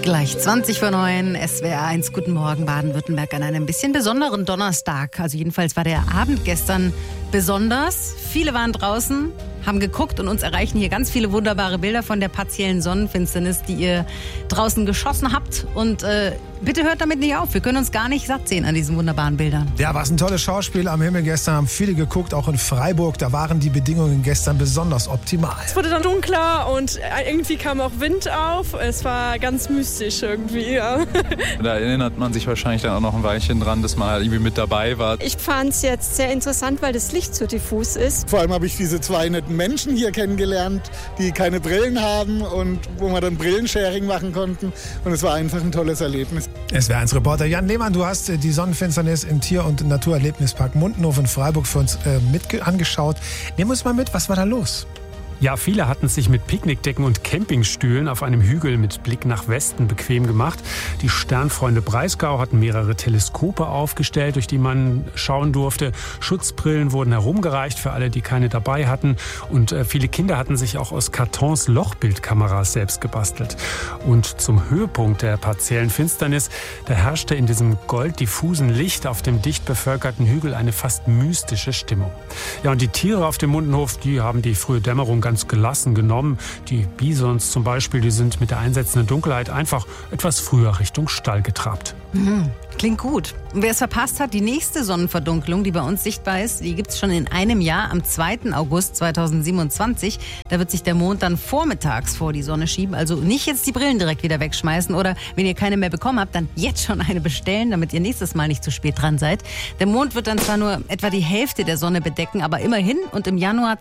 Gleich 20:09, SWR 1, guten Morgen Baden-Württemberg an einem bisschen besonderen Donnerstag. Also jedenfalls war der Abend gestern besonders. Viele waren draußen, haben geguckt und uns erreichen hier ganz viele wunderbare Bilder von der partiellen Sonnenfinsternis, die ihr draußen geschossen habt. Und bitte hört damit nicht auf, wir können uns gar nicht satt sehen an diesen wunderbaren Bildern. Ja, was ein tolles Schauspiel am Himmel gestern, haben viele geguckt, auch in Freiburg. Da waren die Bedingungen gestern besonders optimal. Es wurde dann dunkler und irgendwie kam auch Wind auf. Es war ganz mystisch irgendwie, ja. Da erinnert man sich wahrscheinlich dann auch noch ein Weilchen dran, dass man halt irgendwie mit dabei war. Ich fand es jetzt sehr interessant, weil das Licht so diffus ist. Vor allem habe ich diese zwei netten Menschen hier kennengelernt, die keine Brillen haben und wo wir dann Brillensharing machen konnten. Und es war einfach ein tolles Erlebnis. SWR1-Reporter Jan Lehmann, du hast die Sonnenfinsternis im Tier- und Naturerlebnispark Mundenhof in Freiburg für uns angeschaut. Nehmen wir uns mal mit, was war da los? Ja, viele hatten sich mit Picknickdecken und Campingstühlen auf einem Hügel mit Blick nach Westen bequem gemacht. Die Sternfreunde Breisgau hatten mehrere Teleskope aufgestellt, durch die man schauen durfte. Schutzbrillen wurden herumgereicht für alle, die keine dabei hatten. Und viele Kinder hatten sich auch aus Kartons Lochbildkameras selbst gebastelt. Und zum Höhepunkt der partiellen Finsternis, da herrschte in diesem golddiffusen Licht auf dem dicht bevölkerten Hügel eine fast mystische Stimmung. Ja, und die Tiere auf dem Mundenhof, die haben die frühe Dämmerung ganz gelassen genommen. Die Bisons zum Beispiel, die sind mit der einsetzenden Dunkelheit einfach etwas früher Richtung Stall getrabt. Klingt gut. Und wer es verpasst hat, die nächste Sonnenverdunkelung, die bei uns sichtbar ist, die gibt es schon in einem Jahr, am 2. August 2027. Da wird sich der Mond dann vormittags vor die Sonne schieben. Also nicht jetzt die Brillen direkt wieder wegschmeißen oder wenn ihr keine mehr bekommen habt, dann jetzt schon eine bestellen, damit ihr nächstes Mal nicht zu spät dran seid. Der Mond wird dann zwar nur etwa die Hälfte der Sonne bedecken, aber immerhin. Und im Januar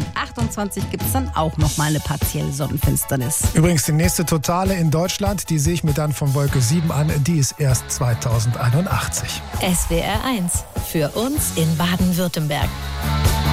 2028 gibt es dann auch nochmal eine partielle Sonnenfinsternis. Übrigens die nächste Totale in Deutschland, die sehe ich mir dann von Wolke 7 an, die ist erst 2081. SWR 1, für uns in Baden-Württemberg.